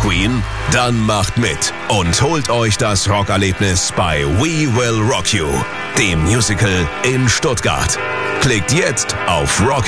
Queen? Dann macht mit und holt euch das Rockerlebnis bei We Will Rock You, dem Musical in Stuttgart. Klickt jetzt auf rock